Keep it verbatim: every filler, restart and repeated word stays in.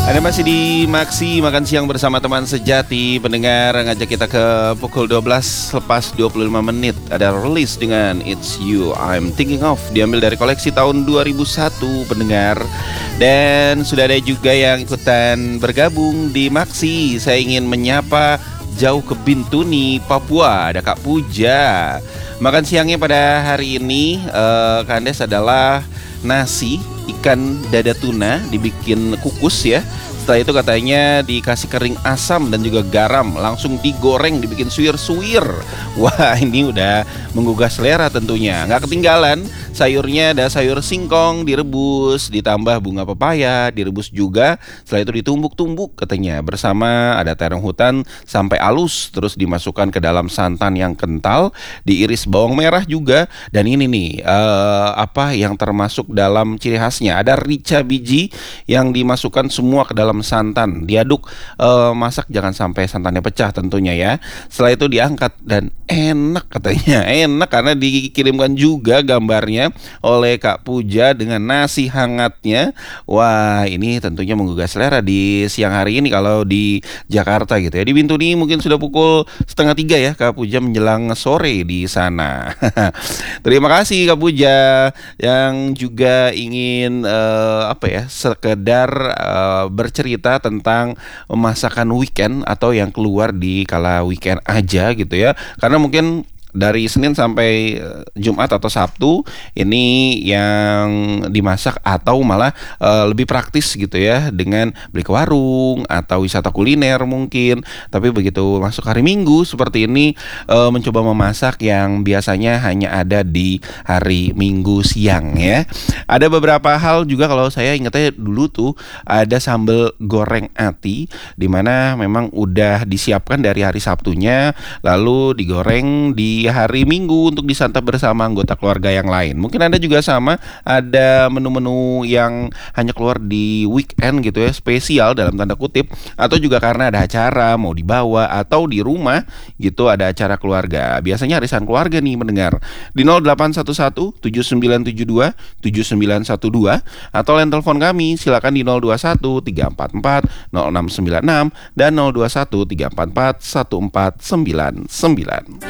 Anda masih di Maksi Makan Siang bersama teman sejati. Pendengar ngajak kita ke pukul dua belas lepas dua puluh lima menit. Ada release dengan It's You I'm Thinking Of, diambil dari koleksi tahun dua ribu satu, pendengar. Dan sudah ada juga yang ikutan bergabung di Maksi. Saya ingin menyapa jauh ke Bintuni, Papua. Ada Kak Puja. Makan siangnya pada hari ini uh, Kandes adalah nasi ikan dada tuna dibikin kukus ya. Setelah itu katanya dikasih kering asam dan juga garam, langsung digoreng, dibikin suwir-suwir. Wah, ini udah menggugah selera tentunya. Nggak ketinggalan sayurnya, ada sayur singkong direbus, ditambah bunga pepaya direbus juga. Setelah itu ditumbuk-tumbuk katanya, bersama ada terong hutan sampai halus, terus dimasukkan ke dalam santan yang kental, diiris bawang merah juga. Dan ini nih uh, apa yang termasuk dalam ciri khasnya, ada rica biji yang dimasukkan semua ke dalam santan, diaduk, uh, masak jangan sampai santannya pecah tentunya ya. Setelah itu diangkat dan enak katanya, enak karena dikirimkan juga gambarnya oleh Kak Puja dengan nasi hangatnya. Wah, ini tentunya menggugah selera di siang hari ini kalau di Jakarta gitu ya. Di Bintuni mungkin sudah pukul setengah tiga ya Kak Puja, menjelang sore di sana. Terima kasih Kak Puja yang juga ingin uh, apa ya, sekedar uh, bercerita tentang masakan weekend atau yang keluar di kala weekend aja gitu ya. Karena mungkin dari Senin sampai Jumat atau Sabtu ini yang dimasak atau malah e, lebih praktis gitu ya, dengan beli ke warung atau wisata kuliner mungkin. Tapi begitu masuk hari Minggu seperti ini, e, mencoba memasak yang biasanya hanya ada di hari Minggu siang ya. Ada beberapa hal juga, kalau saya ingatnya dulu tuh ada sambal goreng ati, dimana memang udah disiapkan dari hari Sabtunya, lalu digoreng di hari Minggu untuk disantap bersama anggota keluarga yang lain. Mungkin Anda juga sama, ada menu-menu yang hanya keluar di weekend gitu ya, spesial dalam tanda kutip, atau juga karena ada acara mau dibawa atau di rumah gitu ada acara keluarga. Biasanya arisan keluarga nih mendengar. Di nol delapan satu satu tujuh sembilan tujuh dua tujuh sembilan satu dua atau line telepon kami silakan di nol dua satu tiga empat empat nol enam sembilan enam dan nol dua satu tiga empat empat satu empat sembilan sembilan.